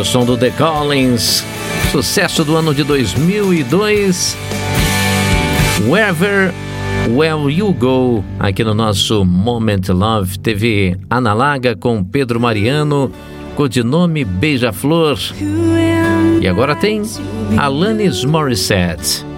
o som do The Collins, sucesso do ano de 2002, Wherever Will You Go, aqui no nosso Moment Love. Teve Ana Laga com Pedro Mariano, codinome Beija-Flor. E agora tem Alanis Morissette.